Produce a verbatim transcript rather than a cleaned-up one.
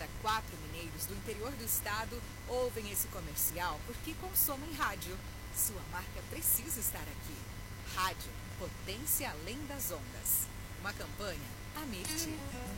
cada quatro mineiros do interior do estado ouvem esse comercial porque consomem rádio. Sua marca precisa estar aqui. Rádio, potência além das ondas. Uma campanha Amit.